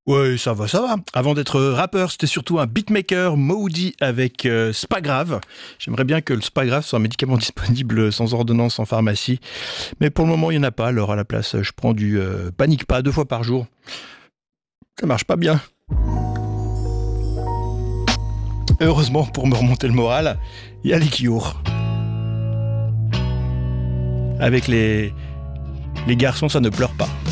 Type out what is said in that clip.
Ouais, ça va, ça va. Avant d'être rappeur, c'était surtout un beatmaker, Maudit, avec Spagrave. J'aimerais bien que le Spagrave soit un médicament disponible sans ordonnance en pharmacie. Mais pour le moment, il n'y en a pas. Alors à la place, je prends du Panique Pas 2 fois par jour. Ça marche pas bien. Heureusement, pour me remonter le moral, il y a les Cure. Avec les garçons, ça ne pleure pas.